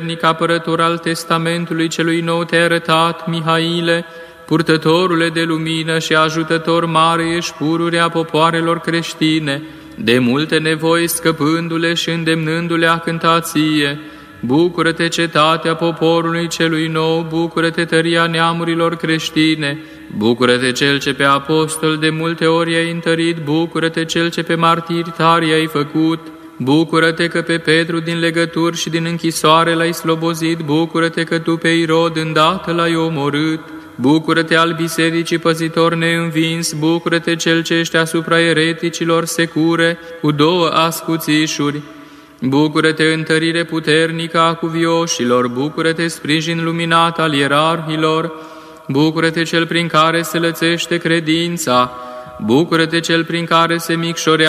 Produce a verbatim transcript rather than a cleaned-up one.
apărător al testamentului celui nou te-ai arătat, Mihaile, purtătorule de lumină și ajutător mare ești pururea popoarelor creștine, de multe nevoi scăpându-le și îndemnându-le a cânta ție. Bucură-te, cetatea poporului celui nou, bucură-te, tăria neamurilor creștine, bucură-te, cel ce pe apostol de multe ori ai întărit, bucură-te, cel ce pe martiri tari ai făcut, bucură-te că pe Petru din legături și din închisoare l-ai slobozit, bucură-te că tu pe Irod îndată l-ai omorât, bucură-te al bisericii păzitor neînvins, bucură-te cel ce ești asupra ereticilor secure, cu două ascuțișuri, bucură-te întărire puternică a cuvioșilor, bucură-te sprijin luminat al ierarhilor, bucură-te cel prin care se lățește credința, bucură-te cel prin care se micșorează